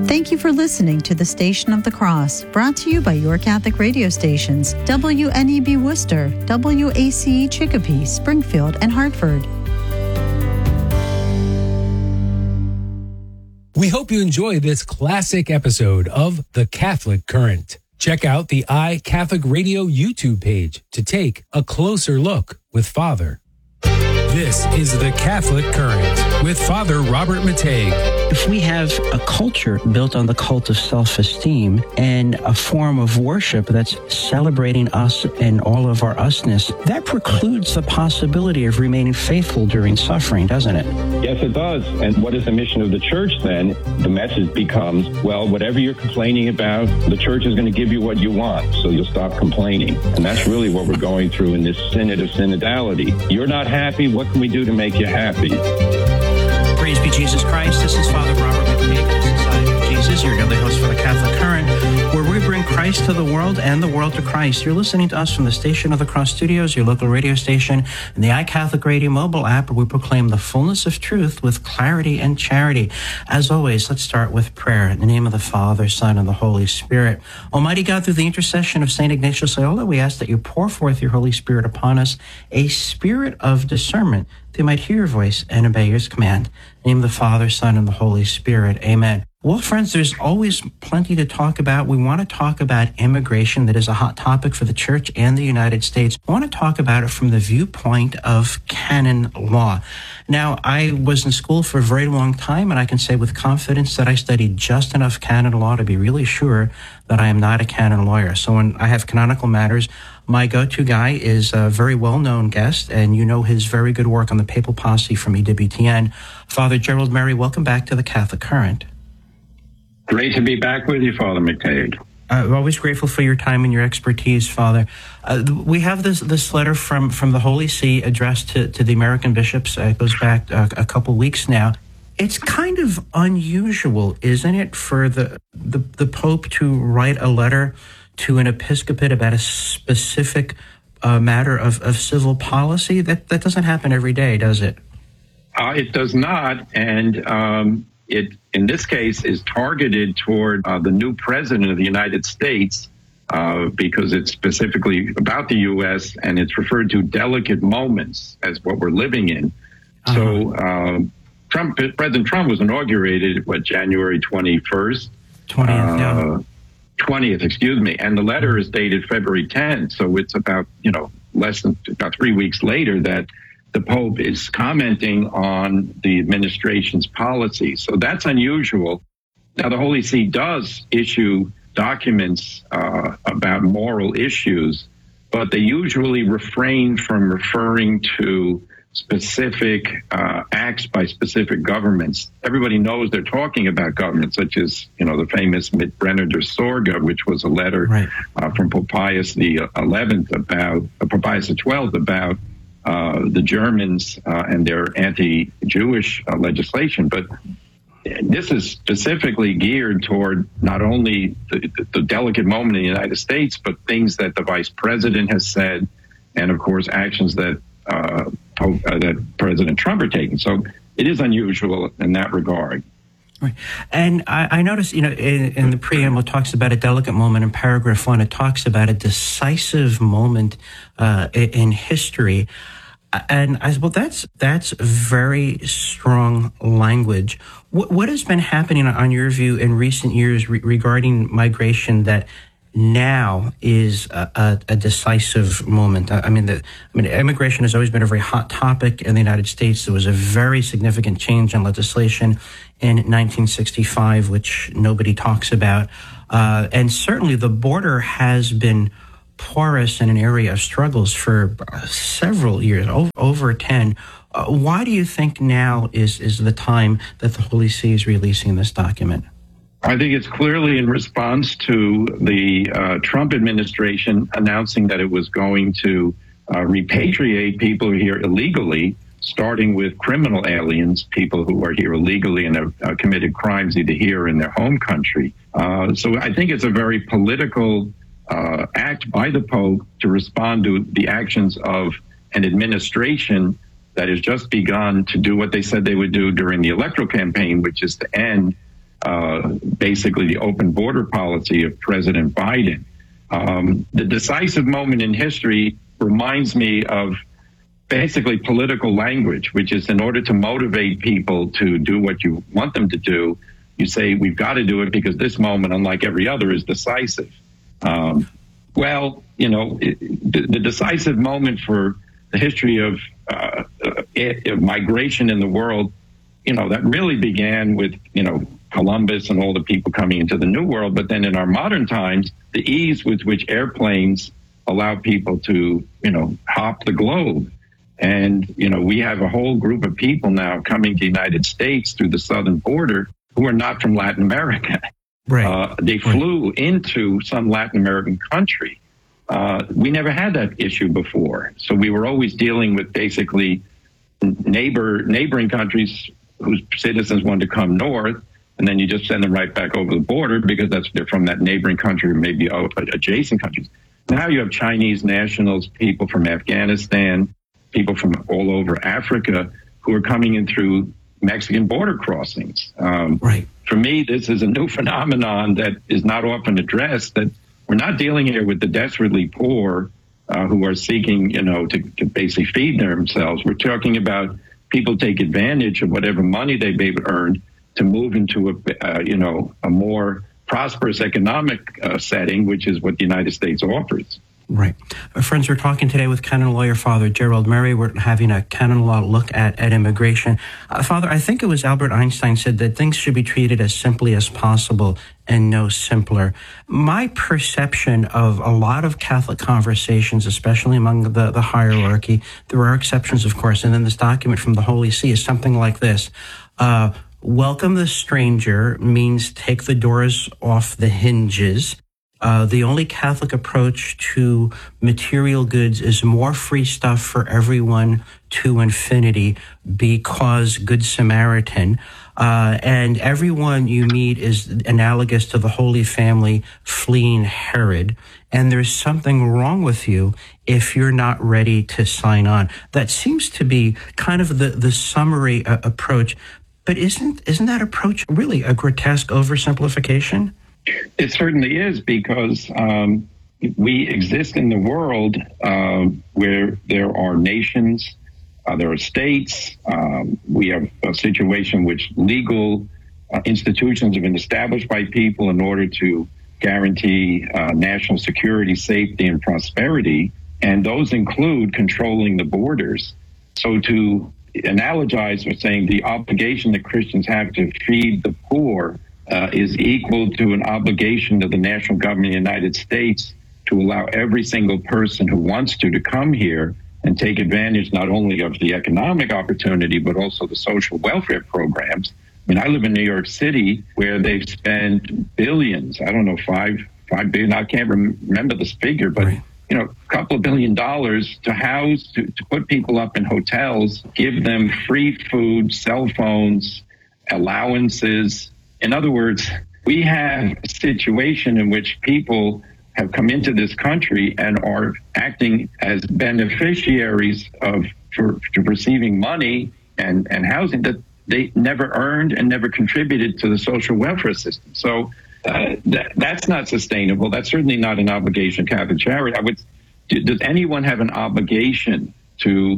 Thank you for listening to the Station of the Cross, brought to you by your Catholic radio stations, WNEB Worcester, WACE Chicopee, Springfield, and Hartford. We hope you enjoy this classic episode of The Catholic Current. Check out the iCatholic Radio YouTube page to take a closer look with Father. This is The Catholic Current with Father Robert Matei. If we have a culture built on the cult of self-esteem and a form of worship that's celebrating us and all of our usness, that precludes the possibility of remaining faithful during suffering, doesn't it? Yes, it does. And what is the mission of the church then? The message becomes, well, whatever you're complaining about, the church is going to give you what you want, so you'll stop complaining. And that's really what we're going through in this synod of synodality. You're not happy. What can we do to make you happy? Praise be Jesus Christ. This is Father Robert Matei of the Society of Jesus, your daily host for the Catholic Current, where we bring Christ to the world and the world to Christ. You're listening to us from the Station of the Cross Studios, your local radio station, and the iCatholic Radio mobile app, where we proclaim the fullness of truth with clarity and charity. As always, let's start with prayer. In the name of the Father, Son, and the Holy Spirit. Almighty God, through the intercession of St. Ignatius Loyola, we ask that you pour forth your Holy Spirit upon us, a spirit of discernment, that they might hear your voice and obey your command. In the name of the Father, Son, and the Holy Spirit. Amen. Well, friends, there's always plenty to talk about. We want to talk about immigration. That is a hot topic for the Church and the United States. I want to talk about it from the viewpoint of canon law. Now, I was in school for a very long time, and I can say with confidence that I studied just enough canon law to be really sure that I am not a canon lawyer. So when I have canonical matters, my go-to guy is a very well-known guest, and you know his very good work on the Papal Posse from EWTN. Father Gerald Murray, welcome back to the Catholic Current. Great to be back with you, Father Matei. I'm always grateful for your time and your expertise, Father. We have this letter from the Holy See addressed to the American bishops. It goes back a couple weeks now. It's kind of unusual, isn't it, for the Pope to write a letter to an episcopate about a specific matter of civil policy? That doesn't happen every day, does it? It does not, and it, in this case, is targeted toward the new president of the United States because it's specifically about the U.S. and it's referred to delicate moments as what we're living in. So President Trump was inaugurated, January 21st? 20th, excuse me. And the letter is dated February 10th. So it's about, about 3 weeks later that the Pope is commenting on the administration's policy. So that's unusual. Now, the Holy See does issue documents about moral issues, but they usually refrain from referring to specific acts by specific governments. Everybody knows they're talking about governments, such as, the famous Mit Brenner der Sorge, which was a letter from Pope Pius XII about the Germans and their anti-Jewish legislation. But this is specifically geared toward not only the delicate moment in the United States, but things that the Vice President has said, and of course actions that that President Trump are taking. So it is unusual in that regard. Right. And I noticed, in the preamble, it talks about a delicate moment. In paragraph 1, it talks about a decisive moment in history. And I said, well, that's very strong language. What has been happening, on your view, in recent years regarding migration that now is a decisive moment? Immigration has always been a very hot topic in the United States. There was a very significant change in legislation in 1965, which nobody talks about. And certainly the border has been porous in an area of struggles for several years, over 10. Why do you think now is the time that the Holy See is releasing this document? I think it's clearly in response to the Trump administration announcing that it was going to repatriate people here illegally, starting with criminal aliens, people who are here illegally and have committed crimes either here or in their home country. So I think it's a very political act by the Pope to respond to the actions of an administration that has just begun to do what they said they would do during the electoral campaign, which is to end basically the open border policy of President Biden. The decisive moment in history reminds me of basically political language, which is in order to motivate people to do what you want them to do, you say, we've got to do it because this moment, unlike every other, is decisive. Well, the decisive moment for the history of migration in the world, that really began with, Columbus and all the people coming into the New World. But then in our modern times, the ease with which airplanes allow people to, hop the globe. And, we have a whole group of people now coming to the United States through the southern border who are not from Latin America. Right. They flew into some Latin American country. We never had that issue before. So we were always dealing with basically neighboring countries whose citizens wanted to come north, and then you just send them right back over the border because they're from that neighboring country or maybe adjacent countries. Now you have Chinese nationals, people from Afghanistan, people from all over Africa who are coming in through Mexican border crossings. Right. For me, this is a new phenomenon that is not often addressed, that we're not dealing here with the desperately poor who are seeking, to basically feed themselves. We're talking about people take advantage of whatever money they've earned to move into a more prosperous economic setting, which is what the United States offers. Right. Friends, we're talking today with canon lawyer Father Gerald Murray. We're having a canon law look at immigration. Father, I think it was Albert Einstein said that things should be treated as simply as possible and no simpler. My perception of a lot of Catholic conversations, especially among the hierarchy, there are exceptions, of course, and then this document from the Holy See is something like this. Welcome the stranger means take the doors off the hinges. The only Catholic approach to material goods is more free stuff for everyone to infinity because Good Samaritan. And everyone you meet is analogous to the Holy Family fleeing Herod. And there's something wrong with you if you're not ready to sign on. That seems to be kind of the summary approach. But isn't that approach really a grotesque oversimplification? It certainly is, because we exist in the world where there are nations, there are states. We have a situation in which legal institutions have been established by people in order to guarantee national security, safety, and prosperity. And those include controlling the borders. So to analogize with saying the obligation that Christians have to feed the poor is equal to an obligation of the national government of the United States to allow every single person who wants to come here and take advantage not only of the economic opportunity, but also the social welfare programs. I mean, I live in New York City where they've spent billions, I don't know, $5 billion, I can't remember this figure, but right. A couple of $1 billion to house, to put people up in hotels, give them free food, cell phones, allowances. In other words, we have a situation in which people have come into this country and are acting as beneficiaries for receiving money and housing that they never earned and never contributed to the social welfare system. So that's not sustainable. That's certainly not an obligation of Catholic charity. Does anyone have an obligation to,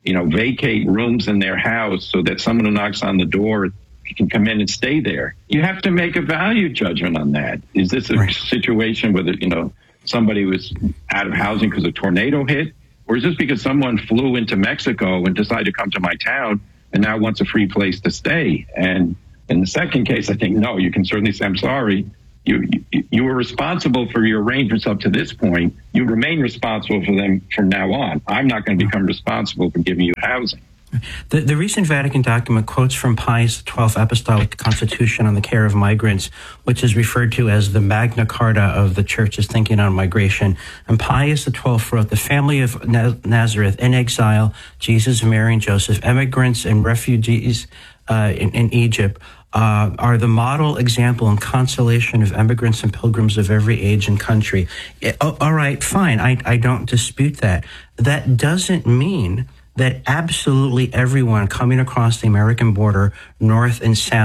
vacate rooms in their house so that someone who knocks on the door can come in and stay there? You have to make a value judgment on that. Is this a situation where, somebody was out of housing because a tornado hit? Or is this because someone flew into Mexico and decided to come to my town and now wants a free place to stay? And in the second case, I think, no, you can certainly say, I'm sorry. You were responsible for your arrangements up to this point. You remain responsible for them from now on. I'm not going to become responsible for giving you housing. The recent Vatican document quotes from Pius XII Apostolic Constitution on the Care of Migrants, which is referred to as the Magna Carta of the Church's thinking on migration. And Pius XII wrote, the family of Nazareth in exile, Jesus, Mary, and Joseph, immigrants and refugees in Egypt, are the model, example, and consolation of immigrants and pilgrims of every age and country. All right, fine. I don't dispute that. That doesn't mean that absolutely everyone coming across the American border, north and south,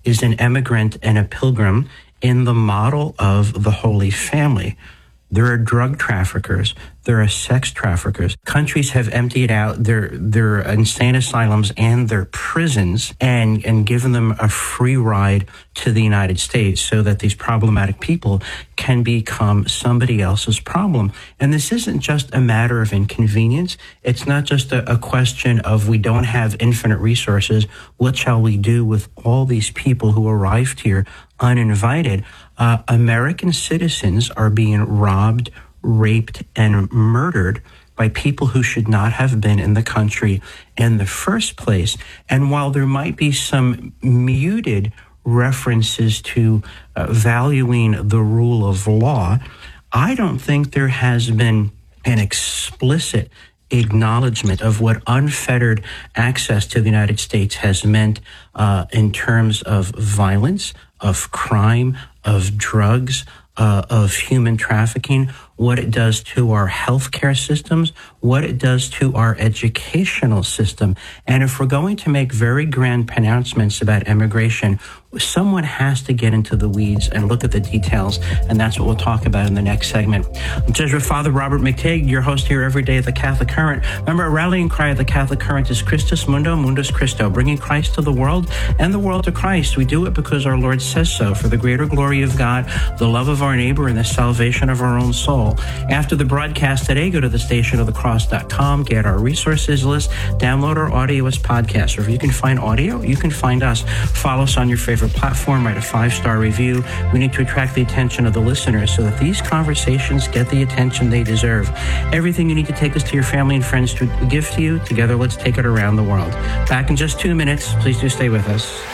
is an emigrant and a pilgrim in the model of the Holy Family. There are drug traffickers. There are sex traffickers. Countries have emptied out their insane asylums and their prisons and given them a free ride to the United States so that these problematic people can become somebody else's problem. And this isn't just a matter of inconvenience. It's not just a question of we don't have infinite resources. What shall we do with all these people who arrived here uninvited? American citizens are being robbed, raped, and murdered by people who should not have been in the country in the first place. And while there might be some muted references to valuing the rule of law, I don't think there has been an explicit acknowledgement of what unfettered access to the United States has meant in terms of violence, of crime, of drugs, of human trafficking, what it does to our healthcare systems, what it does to our educational system. And if we're going to make very grand pronouncements about immigration, someone has to get into the weeds and look at the details, and that's what we'll talk about in the next segment. I'm Jesuit Father Robert McTeigue, your host here every day at the Catholic Current. Remember, our rallying cry at the Catholic Current is Christus Mundo, Mundus Christo, bringing Christ to the world and the world to Christ. We do it because our Lord says so, for the greater glory of God, the love of our neighbor, and the salvation of our own soul. After the broadcast today, go to thestationofthecross.com, get our resources list, download our audio as podcasts. Or if you can find audio, you can find us. Follow us on your favorite platform, write a 5-star review. We need to attract the attention of the listeners so that these conversations get the attention they deserve. Everything you need to take us to your family and friends to give to you. Together, let's take it around the world. Back in just 2 minutes. Please do stay with us.